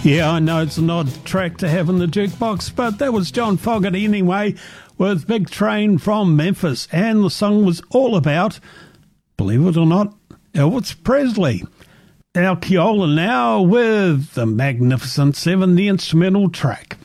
Yeah, I know it's an odd track to have in the jukebox, but that was John Fogerty anyway, with Big Train from Memphis, and the song was all about, believe it or not, Elvis Presley. Our Keola now with the Magnificent Seven, the instrumental track.